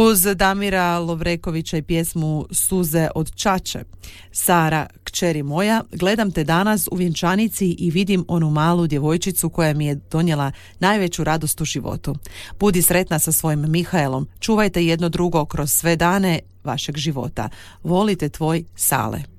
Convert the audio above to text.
Uz Damira Lovrekovića i pjesmu Suze od Čače. Sara, kćeri moja, gledam te danas u vjenčanici i vidim onu malu djevojčicu koja mi je donijela najveću radost u životu. Budi sretna sa svojim Mihaelom, čuvajte jedno drugo kroz sve dane vašeg života. Volite tvoj Sale.